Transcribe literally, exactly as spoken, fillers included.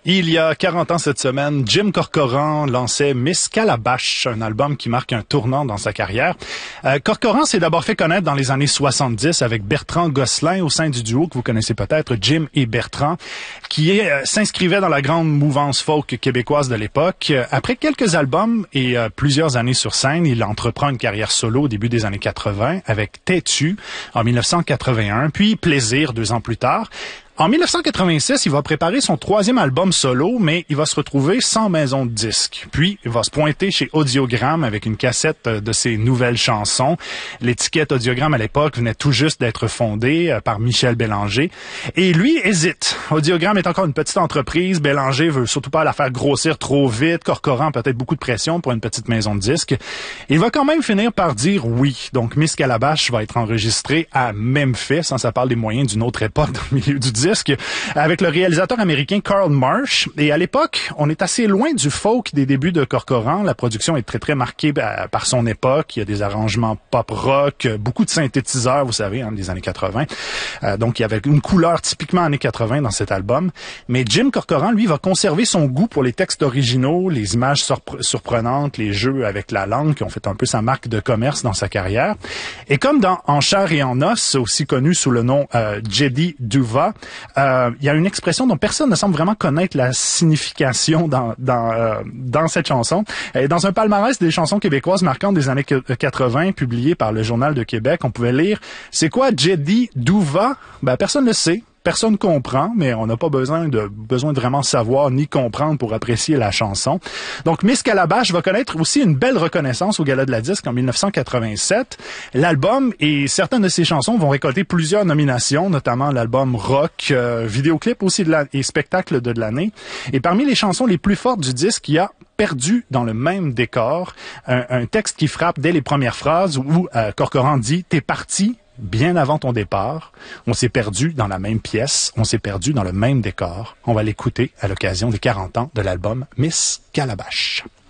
Il y a quarante ans cette semaine, Jim Corcoran lançait Miss Calabash, un album qui marque un tournant dans sa carrière. Euh, Corcoran s'est d'abord fait connaître dans les années soixante-dix avec Bertrand Gosselin au sein du duo que vous connaissez peut-être, Jim et Bertrand, qui euh, s'inscrivait dans la grande mouvance folk québécoise de l'époque. Après quelques albums et euh, plusieurs années sur scène, il entreprend une carrière solo au début des années quatre-vingt avec Têtu en dix-neuf cent quatre-vingt-un, puis Plaisir deux ans plus tard. En dix-neuf cent quatre-vingt-six, il va préparer son troisième album solo, mais il va se retrouver sans maison de disque. Puis, il va se pointer chez Audiogramme avec une cassette de ses nouvelles chansons. L'étiquette Audiogramme, à l'époque, venait tout juste d'être fondée par Michel Bélanger. Et lui hésite. Audiogramme est encore une petite entreprise. Bélanger veut surtout pas la faire grossir trop vite. Corcoran peut-être beaucoup de pression pour une petite maison de disque. Il va quand même finir par dire oui. Donc, Miss Calabash va être enregistrée à Memphis. Ça parle des moyens d'une autre époque dans le milieu du disque. disque avec le réalisateur américain Carl Marsh. Et à l'époque, on est assez loin du folk des débuts de Corcoran. La production est très, très marquée par son époque. Il y a des arrangements pop-rock, beaucoup de synthétiseurs, vous savez, hein, des années quatre-vingt. Euh, donc, il y avait une couleur typiquement années quatre-vingt dans cet album. Mais Jim Corcoran, lui, va conserver son goût pour les textes originaux, les images surpre- surprenantes, les jeux avec la langue qui ont fait un peu sa marque de commerce dans sa carrière. Et comme dans En chair et en os, aussi connu sous le nom euh, Jedi Duva, Euh, il y a une expression dont personne ne semble vraiment connaître la signification dans dans euh, dans cette chanson. Et dans un palmarès des chansons québécoises marquantes des années quatre-vingt, publié par le Journal de Québec, on pouvait lire « C'est quoi Jedi Duva ?» Ben, personne ne le sait. Personne comprend, mais on n'a pas besoin de besoin de vraiment savoir ni comprendre pour apprécier la chanson. Donc, Miss Calabash va connaître aussi une belle reconnaissance au Gala de la Disque en dix-neuf cent quatre-vingt-sept. L'album et certaines de ses chansons vont récolter plusieurs nominations, notamment l'album rock, euh, vidéoclip aussi de la, et spectacle de l'année. Et parmi les chansons les plus fortes du disque, il y a Perdu dans le même décor, un, un texte qui frappe dès les premières phrases où euh, Corcoran dit « T'es parti ». Bien avant ton départ, on s'est perdu dans la même pièce, on s'est perdu dans le même décor. On va l'écouter à l'occasion des quarante ans de l'album Miss Calabash.